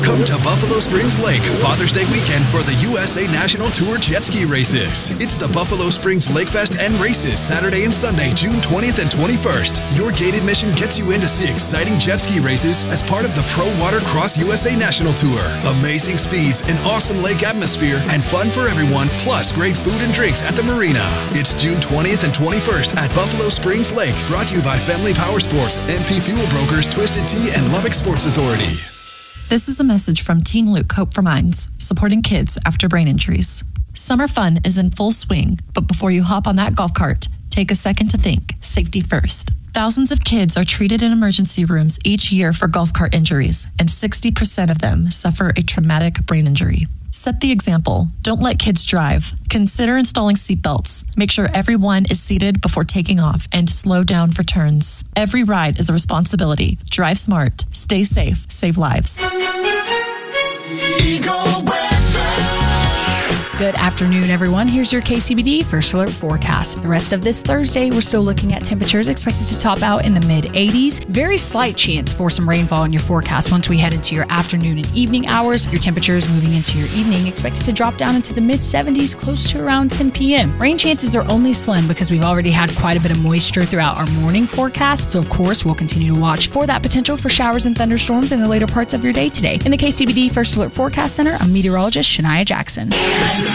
Come to Buffalo Springs Lake Father's Day weekend for the USA National Tour Jet Ski Races. It's the Buffalo Springs Lake Fest and Races Saturday and Sunday, June 20th and 21st. Your gate admission gets you in to see exciting jet ski races as part of the Pro Water Cross USA National Tour. Amazing speeds, an awesome lake atmosphere, and fun for everyone, plus great food and drinks at the marina. It's June 20th and 21st at Buffalo Springs Lake, brought to you by Family Power Sports, MP Fuel Brokers, Twisted Tea, and Lubbock Sports Authority. This is a message from Team Luke Hope for Minds, supporting kids after brain injuries. Summer fun is in full swing, but before you hop on that golf cart, take a second to think. Safety first. Thousands of kids are treated in emergency rooms each year for golf cart injuries, and 60% of them suffer a traumatic brain injury. Set the example. Don't let kids drive. Consider installing seatbelts. Make sure everyone is seated before taking off, and slow down for turns. Every ride is a responsibility. Drive smart. Stay safe. Save lives. Eagle Weather. Good afternoon, everyone. Here's your KCBD First Alert forecast. The rest of this Thursday, we're still looking at temperatures expected to top out in the mid-80s. Very slight chance for some rainfall in your forecast once we head into your afternoon and evening hours. Your temperatures moving into your evening expected to drop down into the mid-70s close to around 10 p.m. Rain chances are only slim because we've already had quite a bit of moisture throughout our morning forecast. So, of course, we'll continue to watch for that potential for showers and thunderstorms in the later parts of your day today. In the KCBD First Alert Forecast Center, I'm meteorologist Shania Jackson.